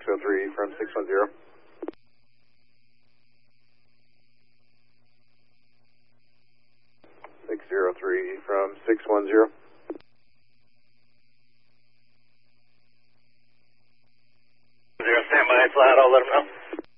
603 from 610. From 610. Stand by flat, I'll let them know.